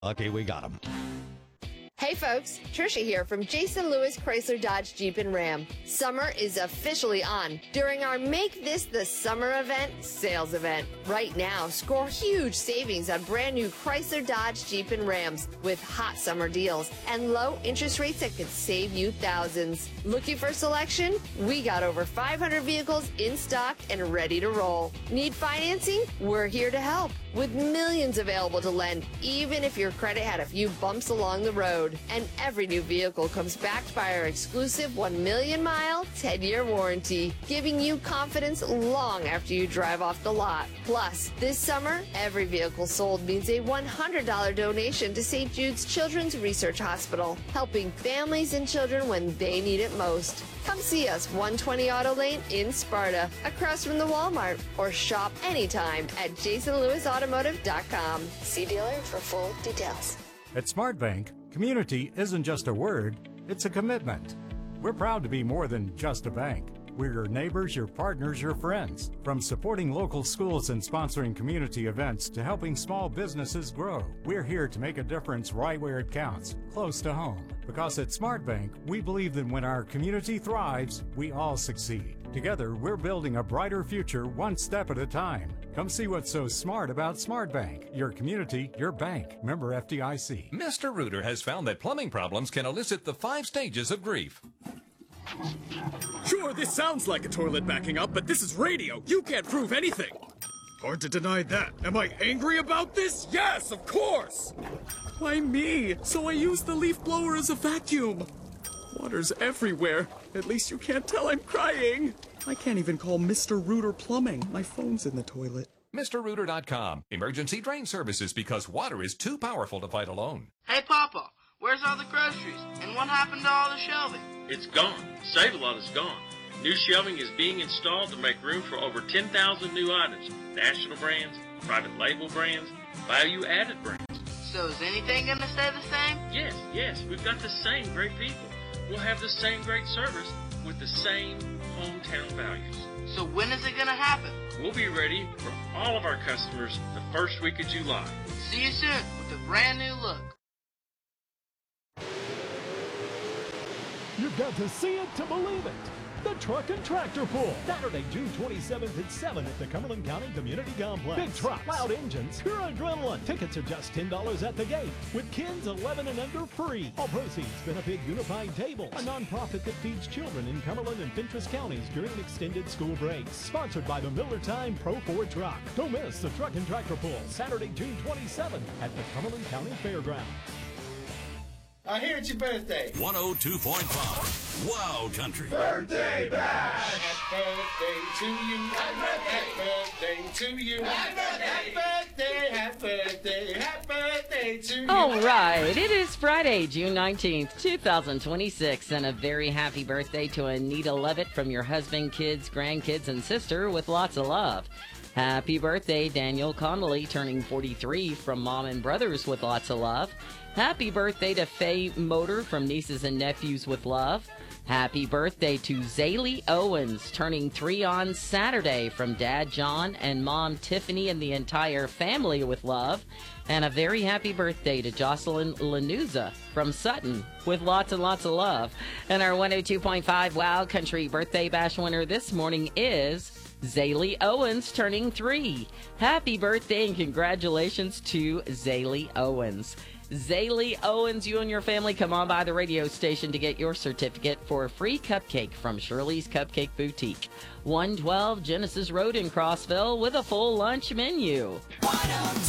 Okay, we got him. Hey folks, Trisha here from Jason Lewis Chrysler Dodge Jeep and Ram. Summer is officially on during our Make This the Summer event sales event. Right now, score huge savings on brand new Chrysler Dodge Jeep and Rams with hot summer deals and low interest rates that could save you thousands. Looking for selection? We got over 500 vehicles in stock and ready to roll. Need financing? We're here to help. With millions available to lend, even if your credit had a few bumps along the road. And every new vehicle comes backed by our exclusive 1 million mile, 10-year warranty, giving you confidence long after you drive off the lot. Plus, this summer, every vehicle sold means a $100 donation to St. Jude's Children's Research Hospital, helping families and children when they need it most. Come see us 120 Auto Lane in Sparta, across from the Walmart, or shop anytime at jasonlewisautomotive.com. See dealer for full details. At SmartBank, community isn't just a word, it's a commitment. We're proud to be more than just a bank. We're your neighbors, your partners, your friends. From supporting local schools and sponsoring community events to helping small businesses grow, we're here to make a difference right where it counts, close to home. Because at SmartBank, we believe that when our community thrives, we all succeed. Together, we're building a brighter future one step at a time. Come see what's so smart about SmartBank. Your community, your bank. Member FDIC. Mr. Reuter has found that plumbing problems can elicit the 5 stages of grief. Sure, this sounds like a toilet backing up, but this is radio. You can't prove anything. Hard to deny that. Am I angry about this? Yes, of course. Why me? So I use the leaf blower as a vacuum. Water's everywhere. At least you can't tell I'm crying. I can't even call Mr. Reuter Plumbing. My phone's in the toilet. MrReuter.com. Emergency drain services because water is too powerful to fight alone. Hey, Papa, where's all the groceries? And what happened to all the shelving? It's gone. Save-A-Lot is gone. New shelving is being installed to make room for over 10,000 new items. National brands, private label brands, value-added brands. So is anything going to stay the same? Yes, we've got the same great people. We'll have the same great service with the same hometown values. So when is it going to happen? We'll be ready for all of our customers the first week of July. See you soon with a brand new look. You've got to see it to believe it. The Truck and Tractor Pull, Saturday, June 27th at 7 at the Cumberland County Community Complex. Big trucks, loud engines, pure adrenaline. Tickets are just $10 at the gate, with kids 11 and under free. All proceeds benefit Unified Tables, a nonprofit that feeds children in Cumberland and Fentress counties during extended school breaks. Sponsored by the Miller Time Pro 4 Truck. Don't miss the Truck and Tractor Pull, Saturday, June 27th at the Cumberland County Fairgrounds. I hear it's your birthday. 102.5 Wow Country. Birthday bash. Happy birthday to you. Happy birthday to you. Happy birthday, happy birthday, happy birthday to you. All right, it is Friday, June 19th, 2026, and a very happy birthday to Anita Levitt from your husband, kids, grandkids, and sister with lots of love. Happy birthday, Daniel Connolly, turning 43 from mom and brothers with lots of love. Happy birthday to Faye Motor from nieces and nephews with love. Happy birthday to Zaylee Owens, turning 3 on Saturday from Dad John and Mom Tiffany and the entire family with love. And a very happy birthday to Jocelyn Lanuza from Sutton with lots and lots of love. And our 102.5 Wow Country Birthday Bash winner this morning is Zaylee Owens, turning 3. Happy birthday and congratulations to Zaylee Owens. Zaylee Owens, you and your family come on by the radio station to get your certificate for a free cupcake from Shirley's Cupcake Boutique. 112 Genesis Road in Crossville with a full lunch menu. 102.